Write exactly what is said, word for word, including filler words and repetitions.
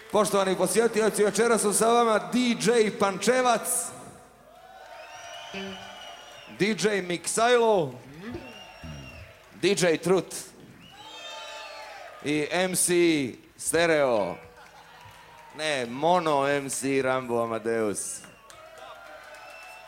Poštovani posjetioci, večeras su sa vama D J Pančevac, D J Miksajlo, D J Trut i M C Stereo, ne, mono M C Rambo Amadeus.